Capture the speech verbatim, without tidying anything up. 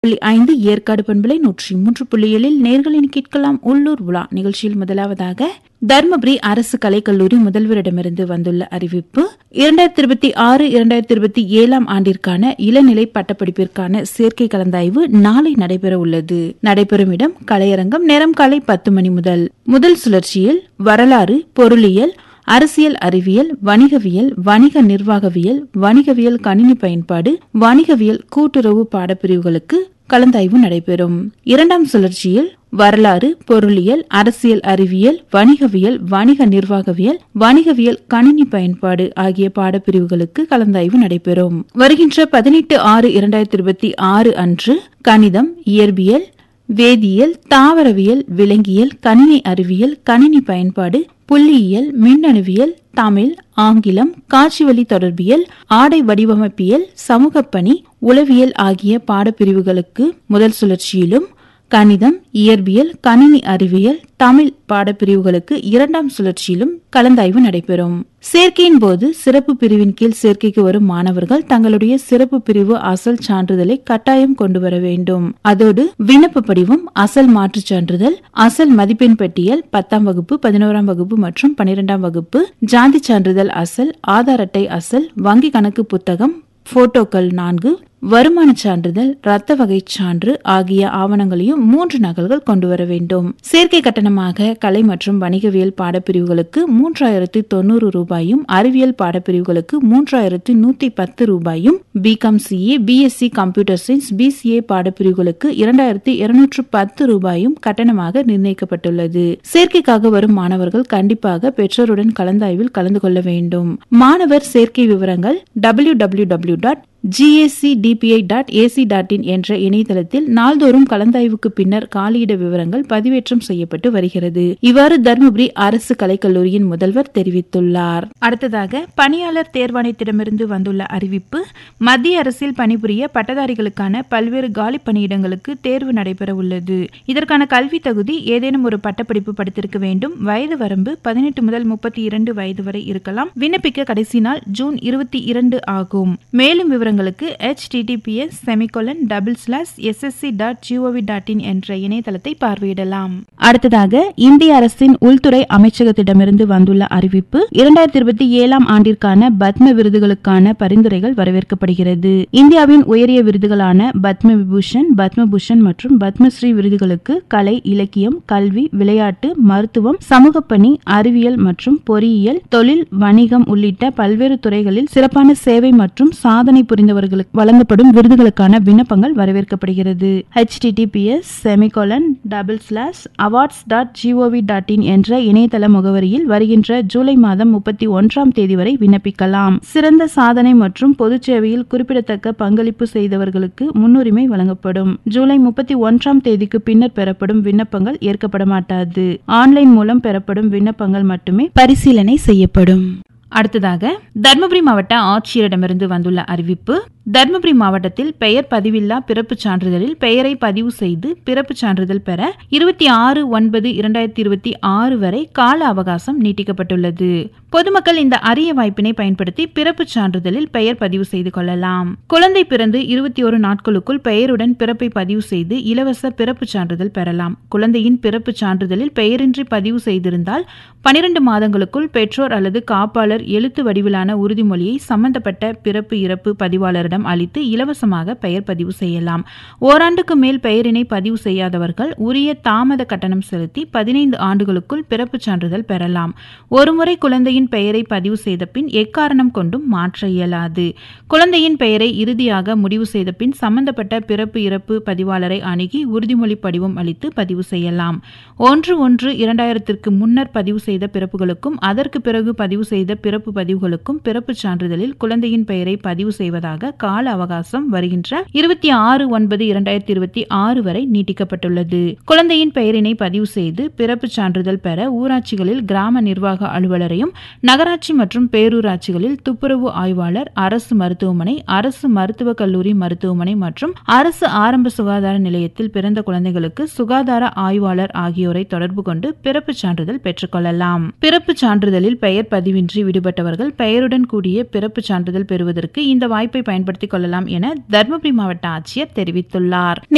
புள்ளி ஐந்து ஏற்காடு பண்பலை நூற்றி மூன்று புள்ளி ஏழில் நேர்களின் கேட்கலாம் உள்ளூர் உலா நிகழ்ச்சியில் முதலாவதாக தர்மபுரி அரசு கலைக்கல்லூரி முதல்வரிடமிருந்து வந்துள்ள அறிவிப்பு. இரண்டாயிரத்தி இருபத்தி ஆறு இரண்டாயிரத்தி இருபத்தி ஏழாம் ஆண்டிற்கான இளநிலை பட்டப்படிப்பிற்கான சேர்க்கை கலந்தாய்வு நாளை நடைபெற உள்ளது. நடைபெறும் இடம் கலையரங்கம். நேரம் காலை பத்து மணி முதல். முதல் சுழற்சியில் வரலாறு, பொருளியல், அரசியல் அறிவியல், வணிகவியல், வணிக நிர்வாகவியல், வணிகவியல் கணினி பயன்பாடு, வணிகவியல் கூட்டுறவு பாடப்பிரிவுகளுக்கு கலந்தாய்வு நடைபெறும். இரண்டாம் சுழற்சியில் வரலாறு, பொருளியல், அரசியல் அறிவியல், வணிகவியல், வணிக நிர்வாகவியல், வணிகவியல் கணினி பயன்பாடு ஆகிய பாடப்பிரிவுகளுக்கு கலந்தாய்வு நடைபெறும். வருகின்ற பதினெட்டு ஆறு இரண்டாயிரத்தி இருபத்தி ஆறு அன்று கணிதம், இயற்பியல், வேதியியல், தாவரவியல், விலங்கியல், கணினி அறிவியல், கணினி பயன்பாடு, புள்ளியியல், மின்னணுவியல், தமிழ், ஆங்கிலம், காட்சிவழி தொடர்பியல், ஆடை வடிவமைப்பியல், சமூகப்பணி, உளவியல் ஆகிய பாடப்பிரிவுகளுக்கு முதல் சுழற்சியிலும், கணிதம், இயற்பியல், கணினி அறிவியல், தமிழ் பாடப்பிரிவுகளுக்கு இரண்டாம் சுழற்சியிலும் கலந்தாய்வு நடைபெறும். சேர்க்கையின் போது சிறப்பு பிரிவின் கீழ் சேர்க்கைக்கு வரும் மாணவர்கள் தங்களுடைய சிறப்பு பிரிவு அசல் சான்றிதழை கட்டாயம் கொண்டு வர வேண்டும். அதோடு விண்ணப்ப படிவம், அசல் மாற்றுச் சான்றிதழ், அசல் மதிப்பெண் பட்டியல், பத்தாம் வகுப்பு, பதினோராம் வகுப்பு மற்றும் பனிரெண்டாம் வகுப்பு, ஜாதி சான்றிதழ் அசல், ஆதார் அட்டை அசல், வங்கி கணக்கு புத்தகம், போட்டோக்கள் நான்கு, வருமான சான்றிதழ், ரத்த வகை சான்று ஆகிய ஆவணங்களையும் மூன்று நகல்கள் கொண்டு வர வேண்டும். சேர்க்கை கட்டணமாக கலை மற்றும் வணிகவியல் பாடப்பிரிவுகளுக்கு மூன்றாயிரத்து தொன்னூறு ரூபாயும், அறிவியல் பாடப்பிரிவுகளுக்கு மூன்றாயிரத்து நூத்தி பத்து ரூபாயும், BCom CA, BSc computer science, PCA பாடப்பிரிவுகளுக்கு இரண்டாயிரத்து இருநூற்று பத்து ரூபாயும் கட்டணமாக நிர்ணயிக்கப்பட்டுள்ளது. சேர்க்கைக்காக வரும் மாணவர்கள் கண்டிப்பாக பெற்றோருடன் கலந்தாய்வில் கலந்து கொள்ள வேண்டும். மாணவர் சேர்க்கை விவரங்கள் W W W dot ஜிஎஸ்சிடிபிஐ dot AC dot in என்ற இணையதளத்தில் நாள்தோறும் கலந்தாய்வுக்கு பின்னர் காலியிட விவரங்கள் பதிவேற்றம் செய்யப்பட்டு வருகிறது. இவ்வாறு தர்மபுரி அரசு கலைக்கல்லூரியின் முதல்வர் தெரிவித்துள்ளார். அடுத்ததாக பணியாளர் தேர்வாணையத்திடமிருந்து வந்துள்ள அறிவிப்பு. மத்திய அரசில் பணிபுரிய பட்டதாரிகளுக்கான பல்வேறு காலி பணியிடங்களுக்கு தேர்வு நடைபெற உள்ளது. இதற்கான கல்வி தகுதி ஏதேனும் ஒரு பட்டப்படிப்பு படித்திருக்க வேண்டும். வயது வரம்பு பதினெட்டு முதல் முப்பத்தி இரண்டு வயது வரை இருக்கலாம். விண்ணப்பிக்க கடைசி நாள் ஜூன் இருபத்தி இரண்டு ஆகும். மேலும் விவரங்கள் https semicolon double slash ssc dot gov dot in என்ற இணையதளத்தை பார்வையிடலாம். அடுத்ததாக இந்திய அரசின் உள்துறை அமைச்சகத்திடமிருந்து வந்துள்ள அறிவிப்பு. இரண்டாயிரத்தி இருபத்தி ஏழாம் ஆண்டிற்கான பத்ம விருதுகளுக்கான பரிந்துரைகள் வரவேற்கப்படுகிறது. இந்தியாவின் உயரிய விருதுகளான பத்ம விபூஷன், பத்மபூஷன் மற்றும் பத்மஸ்ரீ விருதுகளுக்கு கலை, இலக்கியம், கல்வி, விளையாட்டு, மருத்துவம், சமூகப்பணி, அறிவியல் மற்றும் பொறியியல், தொழில், வணிகம் உள்ளிட்ட பல்வேறு துறைகளில் சிறப்பான சேவை மற்றும் சாதனை புரிந்தவர்களுக்கு வழங்கப்படும் விருதுகளுக்கான விண்ணப்பங்கள் வரவேற்கப்படுகிறது. https semicolon double slash awards dot gov dot in என்ற இணையதள முகவரியில் வருகின்ற ஜூலை மாதம் முப்பத்தி ஒன்றாம் தேதி வரை விண்ணப்பிக்கலாம். சிறந்த சாதனை மற்றும் பொது சேவையில் குறிப்பிடத்தக்க பங்களிப்பு செய்தவர்களுக்கு முன்னுரிமை வழங்கப்படும். ஜூலை முப்பத்தி ஒன்றாம் தேதிக்கு பின்னர் பெறப்படும் விண்ணப்பங்கள் ஏற்கப்பட மாட்டாது. ஆன்லைன் மூலம் பெறப்படும் விண்ணப்பங்கள் மட்டுமே பரிசீலனை செய்யப்படும். அடுத்ததாக தர்மபுரி மாவட்ட ஆட்சியரிடமிருந்து வந்துள்ள அறிவிப்பு. தர்மபுரி மாவட்டத்தில் பெயர் பதிவில்லா பிறப்பு சான்றிதழில் பெயரை பதிவு செய்து பிறப்பு சான்றிதழ் பெற இருபத்தி ஆறு ஒன்பது இரண்டாயிரத்தி இருபத்தி ஆறு வரை கால அவகாசம் நீட்டிக்கப்பட்டுள்ளது. பொதுமக்கள் இந்த அரிய வாய்ப்பினை பயன்படுத்தி பிறப்பு சான்றிதழில் பெயர் பதிவு செய்து கொள்ளலாம். குழந்தை பிறந்து இருபத்தி ஒரு நாட்களுக்குள் பெயருடன் பிறப்பை பதிவு செய்து இலவச பிறப்பு சான்றிதழ் பெறலாம். குழந்தையின் பிறப்பு சான்றிதழில் பெயரின்றி பதிவு செய்திருந்தால் பனிரெண்டு மாதங்களுக்குள் பெற்றோர் அல்லது காப்பாளர் எழுத்து வடிவிலான உறுதிமொழியை சம்பந்தப்பட்ட பிறப்பு இறப்பு பதிவாளரிடம் அளித்து இலவசமாக பெயர் பதிவு செய்யலாம். ஓராண்டுக்கு மேல் பெயரினை பதிவு செய்யாதவர்கள் உரிய தாமத கட்டணம் செலுத்தி பதினைந்து ஆண்டுகளுக்குள் பிறப்பு சான்றிதழ் பெறலாம். ஒருமுறை குழந்தையின் பெயரை பதிவு செய்த பின் எக்காரணம் கொண்டும் மாற்ற இயலாது. குழந்தையின் பெயரை இறுதியாக முடிவு செய்த பின் சம்பந்தப்பட்ட பிறப்பு இறப்பு பதிவாளரை அணுகி உறுதிமொழி படிவம் அளித்து பதிவு செய்யலாம். ஒன்று ஒன்று இரண்டாயிரத்திற்கு முன்னர் பதிவு செய்த பிறப்புகளுக்கும் அதற்கு பிறகு பதிவு செய்த பிறப்பு பதிவுகளுக்கும் பிறப்பு சான்றிதழில் குழந்தையின் பெயரை பதிவு செய்வதாக கால அவகாசம் வருகின்ற இருபத்தி ஆறு ஒன்பது இரண்டாயிரத்தி இருபத்தி ஆறு வரை நீட்டிக்கப்பட்டுள்ளது. குழந்தையின் பெயரினை பதிவு செய்து பிறப்பு சான்றிதழ் பெற ஊராட்சிகளில் கிராம நிர்வாக அலுவலரையும், நகராட்சி மற்றும் பேரூராட்சிகளில் துப்புரவு ஆய்வாளர், அரசு மருத்துவமனை, அரசு மருத்துவக் கல்லூரி மருத்துவமனை மற்றும் அரசு ஆரம்ப சுகாதார நிலையத்தில் பிறந்த குழந்தைகளுக்கு சுகாதார ஆய்வாளர் ஆகியோரை தொடர்பு கொண்டு பிறப்பு சான்றிதழ் பெற்றுக் கொள்ளலாம். பிறப்பு சான்றிதழில் பெயர் பதிவின்றி விடுபட்டவர்கள் பெயருடன் கூடிய பிறப்பு சான்றிதழ் பெறுவதற்கு இந்த வாய்ப்பை பயன்படுத்திக் கொள்ளலாம் என தர்மபுரி மாவட்ட ஆட்சியர் தெரிவித்துள்ளார்.